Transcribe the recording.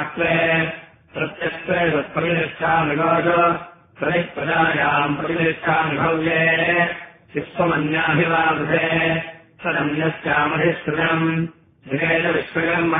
प्रत्यस्त्वे तत्प्रतिष्ठानुगोष प्रजायाम् प्रतिष्ठानुभव्ये विश्वमन्याभिवादे सदन्यस्यामधिश्रुतम् Vishwakarma